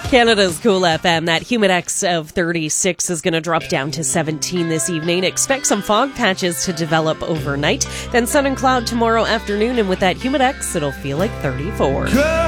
Canada's Cool FM. That Humidex of 36 is going to drop down to 17 this evening. Expect some fog patches to develop overnight. Then sun and cloud tomorrow afternoon. And with that Humidex, it'll feel like 34.